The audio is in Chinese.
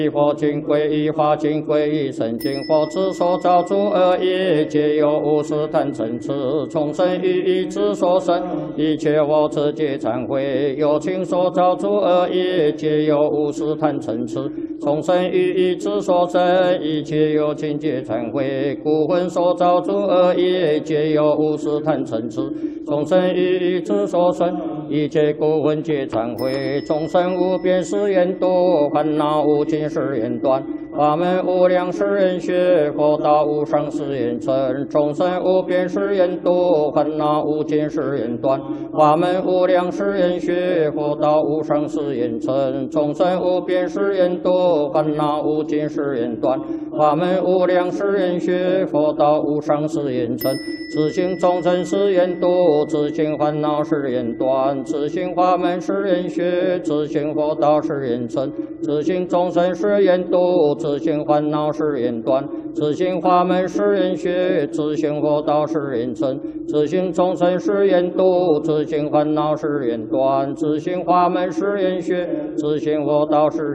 一佛经归一法经归一圣经，佛之所造诸恶业，皆由无始贪嗔痴从生于意之所生。一切我自皆忏悔，有情所造诸恶业，皆由无始贪嗔痴从生于意之所生。一切有情皆忏悔，故魂所造诸恶业，皆由无始贪嗔痴从生于意之所生。一切故魂皆忏悔，众生无边誓愿度，烦恼无尽誓愿断，法门无量誓愿学，佛道无上誓愿成。众生无边誓愿度，烦恼无尽誓愿断，法门无量誓愿学，佛道无上誓愿成。众生无边誓愿度，烦恼无尽誓愿断，法门无量誓愿学，佛道无上誓愿成。自性众生誓愿度，自性烦恼誓愿断，自性法门誓愿学，自性佛道誓愿成。自性众生誓愿度，自性烦恼誓愿断，自性法门誓愿学，自性佛道誓愿成。自性众生誓愿度，自性烦恼誓愿断，自性法门誓愿学，自性佛道誓